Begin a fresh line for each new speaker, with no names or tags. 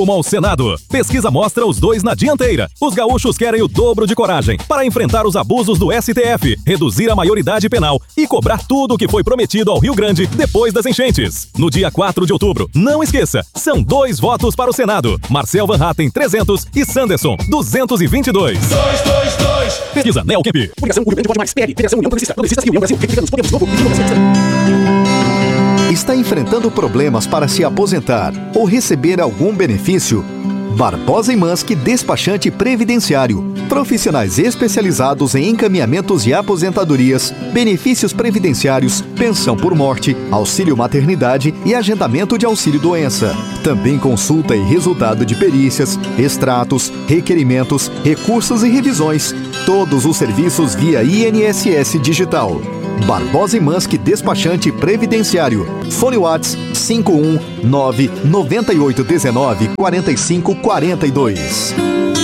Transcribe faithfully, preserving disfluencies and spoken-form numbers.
Rumo ao Senado. Pesquisa mostra os dois na dianteira. Os gaúchos querem o dobro de coragem para enfrentar os abusos do S T F, reduzir a maioridade penal e cobrar tudo o que foi prometido ao Rio Grande depois das enchentes. No dia quatro de outubro, não esqueça, são dois votos para o Senado. Marcel Van Hatten, trezentos e Sanderson, duzentos e vinte e dois.
dois, dois, dois.
Pesquisa Neocamp.
Publicação Rio Grande Pode Mais, P L, Federação União Progressista, Progressistas e União Brasil, Republicanos, Podemos, Novo, Democracia.
Está enfrentando problemas para se aposentar ou receber algum benefício? Barbosa e Manski Despachante Previdenciário. Profissionais especializados em encaminhamentos de aposentadorias, benefícios previdenciários, pensão por morte, auxílio maternidade e agendamento de auxílio-doença. Também consulta e resultado de perícias, extratos, requerimentos, recursos e revisões. Todos os serviços via I N S S Digital. Barbosa e Manski Despachante Previdenciário. Fone WhatsApp cinco um nove nove oito um nove quatro cinco quatro dois.